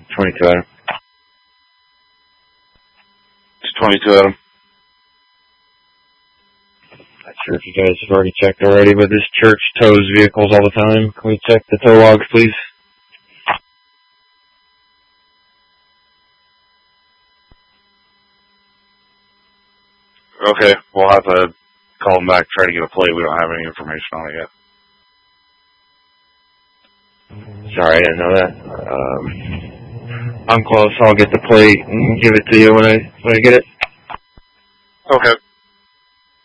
22 Adam. It's 22 Adam. Not sure if you guys have already checked already, but this church tows vehicles all the time. Can we check the tow logs, please? Okay, we'll have to call them back, try to get a plate. We don't have any information on it yet. Sorry, I didn't know that. I'm close. I'll get the plate and give it to you when I get it. Okay.